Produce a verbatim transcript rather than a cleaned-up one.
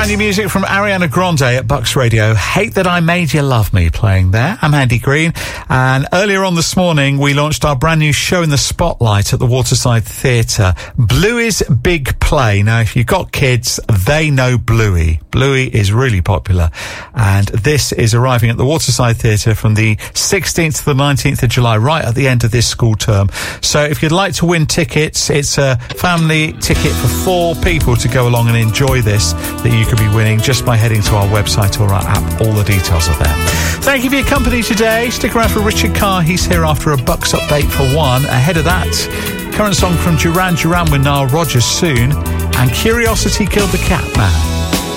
Brand new music from Ariana Grande at Bucks Radio. Hate That I Made You Love Me playing there. I'm Andy Green. And earlier on this morning, we launched our brand new show in the spotlight at the Waterside Theatre. Bluey's Big Play. Now, if you've got kids, they know Bluey. Bluey is really popular. And this is arriving at the Waterside Theatre from the sixteenth to the nineteenth of July, right at the end of this school term. So if you'd like to win tickets, it's a family ticket for four people to go along and enjoy this that you could be winning just by heading to our website or our app. All the details are there. Thank you for your company today. Stick around for Richard Carr. He's here after a Bucks update for one. Ahead of that, current song from Duran Duran with Nile Rodgers soon, and Curiosity Killed the Cat Man.